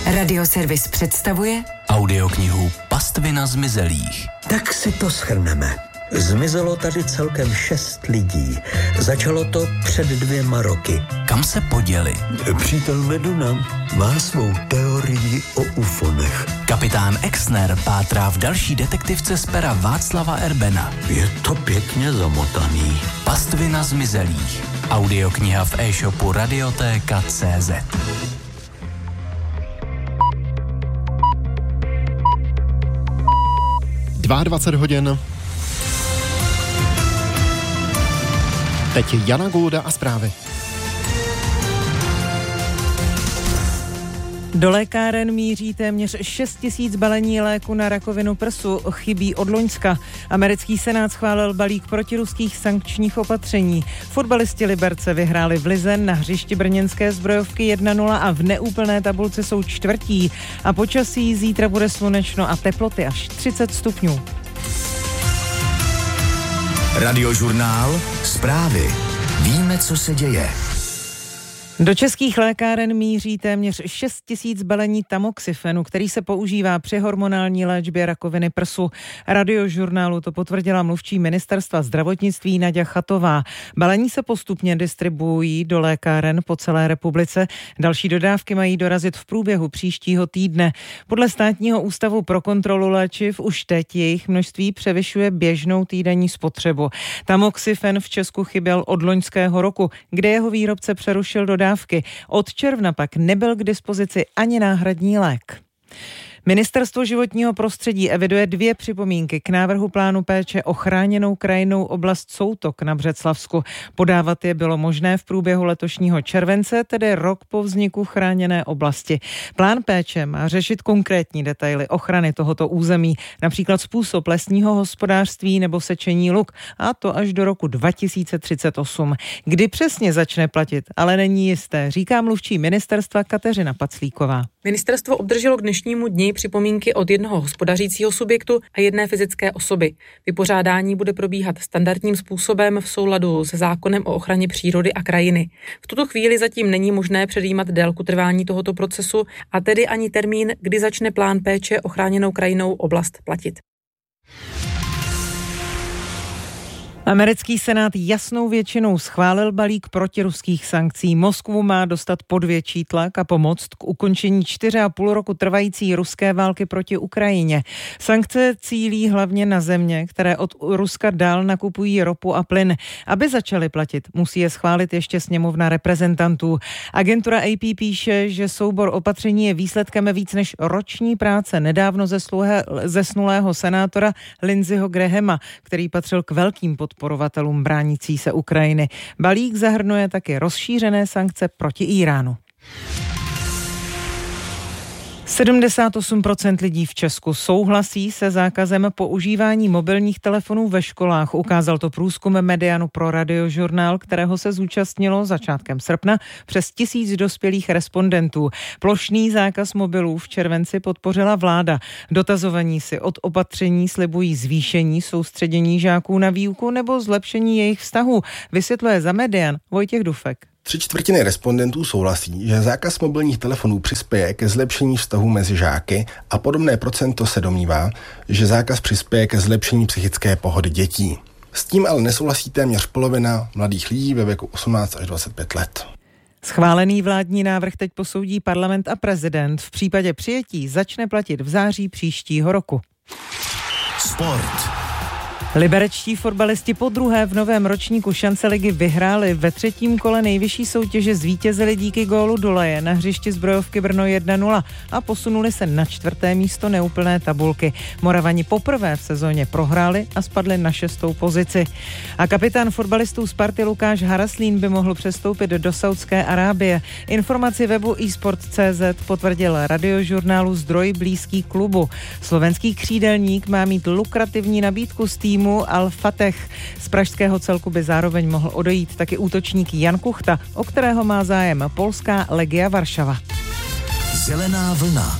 Radioservis představuje audioknihu Pastvina zmizelých. Tak si to shrneme. Zmizelo tady celkem 6 lidí. Začalo to před 2 roky. Kam se poděli? Přítel Meduna má svou teorii o ufonech. Kapitán Exner pátrá v další detektivce z pera Václava Erbena. Je to pěkně zamotaný. Pastvina zmizelých. Audiokniha v e-shopu Radioteka.cz. 22 hodin. Teď Jana Golda a zprávy. Do lékáren míří téměř 6 000 balení léku na rakovinu prsu, chybí od loňska. Americký senát schválil balík protiruských sankčních opatření. Fotbalisti Liberce vyhráli v lize na hřišti brněnské Zbrojovky 1-0 a v neúplné tabulce jsou čtvrtí. A počasí zítra bude slunečno a teploty až 30 stupňů. Radiožurnál Zprávy. Víme, co se děje. Do českých lékáren míří téměř 6 000 balení tamoxifenu, který se používá při hormonální léčbě rakoviny prsu. Radiožurnálu to potvrdila mluvčí ministerstva zdravotnictví Naďa Chatová. Balení se postupně distribuují do lékáren po celé republice. Další dodávky mají dorazit v průběhu příštího týdne. Podle Státního ústavu pro kontrolu léčiv už teď jejich množství převyšuje běžnou týdenní spotřebu. Tamoxifen v Česku chyběl od loňského roku, kde jeho výrobce přerušil dodávky. Od června pak nebyl k dispozici ani náhradní lék. Ministerstvo životního prostředí eviduje 2 připomínky k návrhu plánu péče o chráněnou krajinnou oblast Soutok na Břeclavsku. Podávat je bylo možné v průběhu letošního července, tedy rok po vzniku chráněné oblasti. Plán péče má řešit konkrétní detaily ochrany tohoto území, například způsob lesního hospodářství nebo sečení luk, a to až do roku 2038. Kdy přesně začne platit, ale není jisté, říká mluvčí ministerstva Kateřina Paclíková. Ministerstvo obdrželo k dnešnímu dni připomínky od jednoho hospodařícího subjektu a jedné fyzické osoby. Vypořádání bude probíhat standardním způsobem v souladu se zákonem o ochraně přírody a krajiny. V tuto chvíli zatím není možné předjímat délku trvání tohoto procesu a tedy ani termín, kdy začne plán péče o chráněnou krajinnou oblast platit. Americký senát jasnou většinou schválil balík protiruských sankcí. Moskvu má dostat pod větší tlak a pomoct k ukončení 4,5 roku trvající ruské války proti Ukrajině. Sankce cílí hlavně na země, které od Ruska dál nakupují ropu a plyn. Aby začaly platit, musí je schválit ještě sněmovna reprezentantů. Agentura AP píše, že soubor opatření je výsledkem víc než roční práce nedávno zesnulého senátora Lindseyho Grahama, který patřil k velkým podporovatelům bránící se Ukrajiny. Balík zahrnuje také rozšířené sankce proti Íránu. 78% lidí v Česku souhlasí se zákazem používání mobilních telefonů ve školách. Ukázal to průzkum Medianu pro Radiožurnál, kterého se zúčastnilo začátkem srpna přes 1000 dospělých respondentů. Plošný zákaz mobilů v červenci podpořila vláda. Dotazovaní si od opatření slibují zvýšení soustředění žáků na výuku nebo zlepšení jejich vztahů, vysvětluje za Median Vojtěch Dufek. 3/4 respondentů souhlasí, že zákaz mobilních telefonů přispěje ke zlepšení vztahu mezi žáky a podobné procento se domnívá, že zákaz přispěje ke zlepšení psychické pohody dětí. S tím ale nesouhlasí téměř polovina mladých lidí ve věku 18 až 25 let. Schválený vládní návrh teď posoudí parlament a prezident. V případě přijetí začne platit v září příštího roku. Sport. Liberečtí fotbalisti podruhé v novém ročníku šance ligy vyhráli. Ve 3. kole nejvyšší soutěže zvítězili díky gólu Dulaje na hřišti Zbrojovky Brno 1-0 a posunuli se na 4. místo neúplné tabulky. Moravani poprvé v sezóně prohráli a spadli na 6. pozici. A kapitán fotbalistů Sparty Lukáš Haraslín by mohl přestoupit do Saudské Arábie. Informaci webu eSport.cz potvrdil Radiožurnálu zdroj blízký klubu. Slovenský křídelník má mít lukrativní nabídku z týmu Al-Fateh. Z pražského celku by zároveň mohl odejít taky útočník Jan Kuchta, o kterého má zájem polská Legia Varšava. Zelená vlna.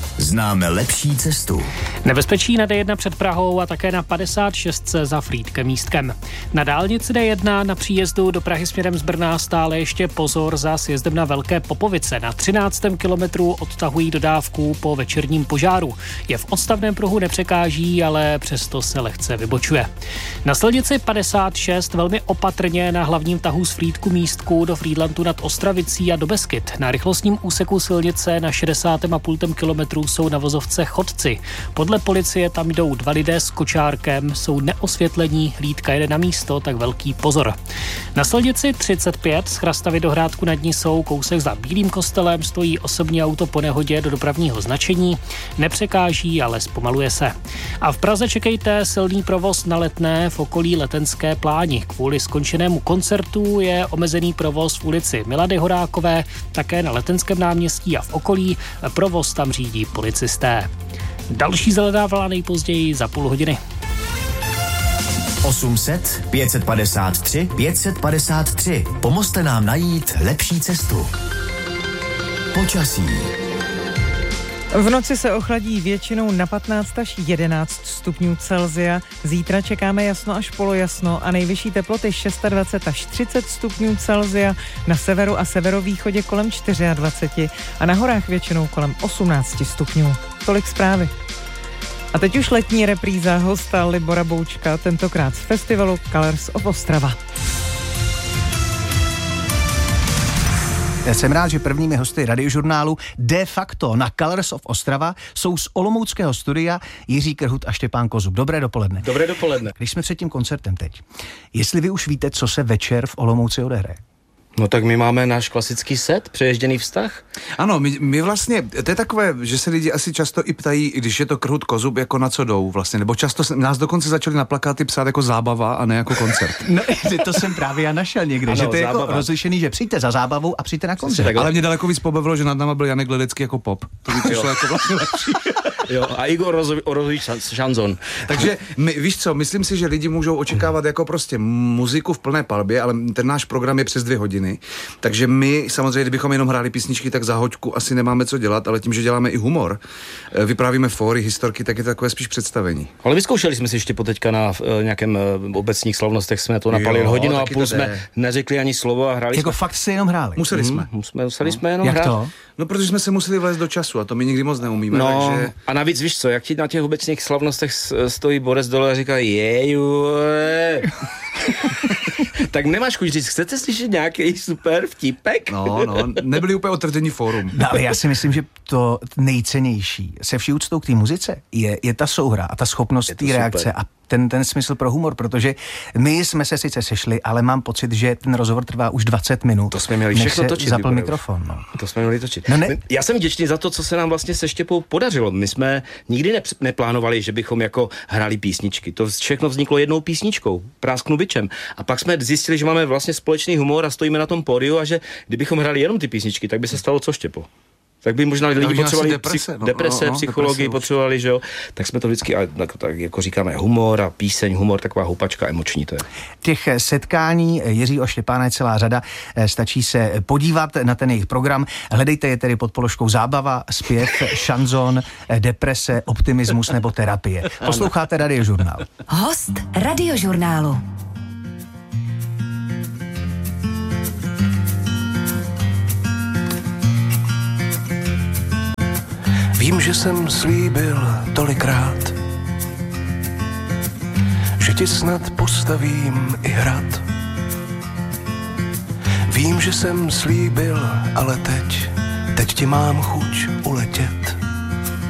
Známe lepší cestu. Nebezpečí na D1 před Prahou a také na 56 za Frýdkem Místkem. Na dálnici D1 na příjezdu do Prahy směrem z Brna stále ještě pozor za sjezdem na Velké Popovice. Na 13. kilometru odtahují dodávku po večerním požáru. Je v odstavném pruhu, nepřekáží, ale přesto se lehce vybočuje. Na silnici 56 velmi opatrně na hlavním tahu z Frýdku Místku do Frýdlantu nad Ostravicí a do Beskyt. Na rychlostním úseku silnice na 60,5 kilometru jsou na vozovce chodci. Podle policie tam jdou 2 lidé s kočárkem, jsou neosvětlení, hlídka jede na místo, tak velký pozor. Na silnici 35 z Chrastavy do Hrádku nad Nisou, kousek za Bílým kostelem, stojí osobní auto po nehodě do dopravního značení. Nepřekáží, ale zpomaluje se. A v Praze čekejte silný provoz na Letné v okolí Letenské pláni. Kvůli skončenému koncertu je omezený provoz v ulici Milady Horákové, také na Letenském náměstí a v okolí. Provoz tam řídí policisté. Další zelená vlna nejpozději za půl hodiny. 800 553 553. Pomozte nám najít lepší cestu. Počasí. V noci se ochladí většinou na 15 až 11 stupňů Celsia. Zítra čekáme jasno až polojasno a nejvyšší teploty 26 až 30 stupňů Celsia, na severu a severovýchodě kolem 24 a na horách většinou kolem 18 stupňů. Tolik zprávy. A teď už letní repríza hosta Libora Boučka, tentokrát z festivalu Colors of Ostrava. Já jsem rád, že prvními hosty radiožurnálu de facto na Colors of Ostrava jsou z olomouckého studia Jiří Krhut a Štěpán Kozub. Dobré dopoledne. Dobré dopoledne. Když jsme před tím koncertem teď, jestli vy už víte, co se večer v Olomouci odehraje? No tak my máme náš klasický set, Přejezděný vztah. Ano, my vlastně, to je takové, že se lidi asi často i ptají, když je to Krhut Kozub, jako na co jdou vlastně, nebo často nás dokonce začali na plakáty psát jako zábava a ne jako koncert. No, to jsem právě já našel někde, ano, že to je jako rozlišený, že přijďte za zábavou a přijďte na koncert. Ale mě daleko víc pobavilo, že nad náma byl Janek Ledecký jako pop. To mi přišlo jako vlastně lepší. Jo, a Igor Rozový šanzon. Takže víš co, myslím si, že lidi můžou očekávat jako prostě muziku v plné palbě, ale ten náš program je přes 2 hodiny. Takže my samozřejmě, kdybychom jenom hráli písničky, tak za hoďku asi nemáme co dělat, ale tím, že děláme i humor, vyprávíme fóry, historky, tak je to takové spíš představení. Ale vyzkoušeli jsme si ještě teďka na nějakém obecních slavnostech, jsme to napali hodinu a půl, jsme neřekli ani slovo a hráli jako jsme. Fakt si jenom hráli? Museli jsme. Museli jsme jenom jak hrát. To? No, protože jsme se museli vlézt do času a to my nikdy moc neumíme. No, takže... a navíc víš co, jak ti na těch obecných slavnostech stojí Borec dole a říká tak nemáš chuť říct, chcete slyšet nějaký super vtipek? No, nebyli úplně otevření fórum. No, ale já si myslím, že to nejcennější se vší úctou k té muzice je ta souhra a ta schopnost té reakce a ten smysl pro humor, protože my jsme se sice sešli, ale mám pocit, že ten rozhovor trvá už 20 minut. To jsme měli všechno točit. Zapl mikrofon. No. To jsme měli točit. No já jsem vděčný za to, co se nám vlastně se Štěpou podařilo. My jsme nikdy neplánovali, že bychom jako hráli písničky. To všechno vzniklo jednou písničkou, Prásknu bičem. A pak jsme zjistili, že máme vlastně společný humor a stojíme na tom pódiu a že kdybychom hráli jenom ty písničky, tak by se stalo co, Štěpo? Tak by možná lidi potřebovali deprese, psychologii potřebovali, že jo? Tak jsme to vždycky, tak jako říkáme, humor a píseň, humor, taková houpačka emoční to je. Těch setkání Jiřího a Štěpána je celá řada, stačí se podívat na ten jejich program, hledejte je tedy pod položkou zábava, zpěv, šanzon, deprese, optimismus nebo terapie. Posloucháte Radiožurnál. Host Radiožurnálu. Vím, že jsem slíbil tolikrát, že ti snad postavím i hrad. Vím, že jsem slíbil, ale teď ti mám chuť uletět.